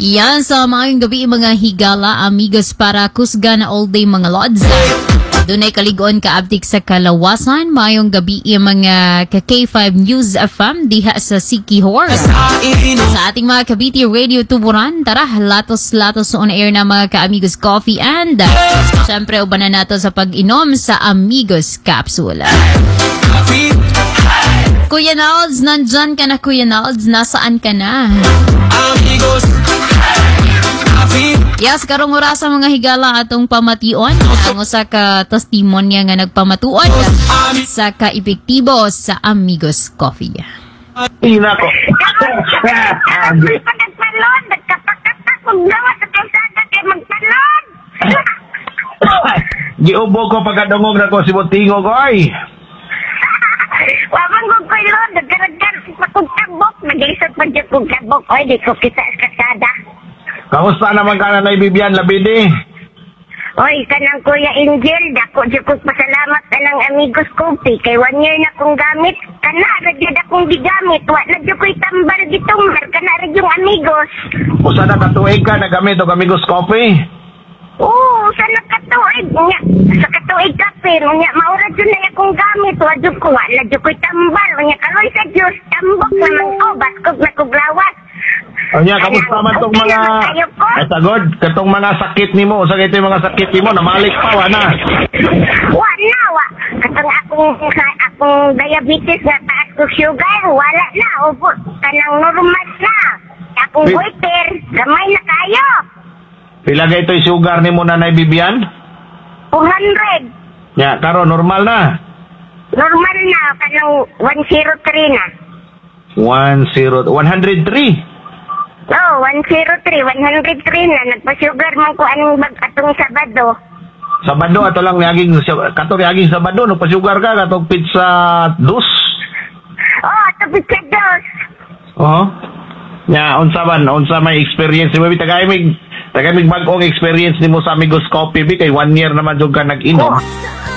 Yan, sa mga gabi mga higala, amigos, para kusga na all day mga lods. Dunay kaligon kaabtik sa kalawasan. Mayong gabi mga ka-K5 News FM diha sa Sikihor. Sa ating mga Cavite Radio Tuburan, tara, latos-latos on air na mga ka-Amigos Coffee and syempre uban na nato sa pag-inom sa Amigos Capsule. Kuya Nalds, nandyan ka na Kuya Nalds, nasaan ka na? Amigos. Yes, karong orasa mga higala atong pamation ang usa ka testimonya nga nagpamatuod sa ka-epektibo sa Amigos Coffee. Ina ko. Pagtalon, nagkapakatak kung gawa sa kalsada kay magtalon. Giubo ko pagkadungog na ko si Butingog, oy. Waman ko ko'y lon, nagkaragkar sa kugkabok. Nag-isot pa dyan kugkabok. Oy, di ko kita sa kalsada. Kamusta naman ka na Bibian Labidi? Oy, kanang Kuya Angel, dako dyan kong pasalamat ka ng Amigos Coffee. Kay 1 year na kong gamit. Kana, radyod akong digamit. Wala dyan ko'y tambal gitong. Kana, radyong Amigos. Usa na katuig ka nagamit o Amigos Coffee? Oo, sa nakatuig niya. Sa katuig kape, niya, maura dyan na akong gamit. Wala ko, wala dyan ko'y tambal. Niya, kaloy sa Diyos, tambok naman ko. Baskog na kuglawas. O niya, kamusta man tong mga... Ay, tagod, katong mga sakit ni mo. Sa ito yung mga sakit ni mo, namalik pa, wala. Wala, wa. Katong akong diabetes na taas ko sugar, wala na. Upo, kanang normal na. Akong goiter, gamay na kayo. Pila ka ito yung sugar ni mo, Nanay Bibian? 200. Ya, karo, normal na. Normal na, kanang 103 na. 103. Oo, 103 na. Nagpa-sugar man ko anong atong Sabado. Sabado, ato lang naging, katong naging Sabado, nagpa-sugar ka, katong pizza dos? Oo, atong pizza dos. Oo. Ya, unsa may experience ni mo, tagay mig bagong experience ni mo sa Amigos Coffee, kay 1 year naman jud ka nag-inom.